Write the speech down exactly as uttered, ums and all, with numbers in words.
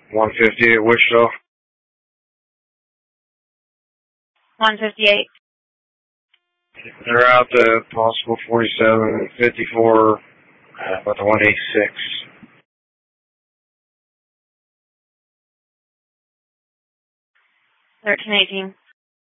one fifty-eight Wichita. one fifty-eight. They're out to possible forty-seven fifty-four uh, with the one eighty-six. thirteen eighteen.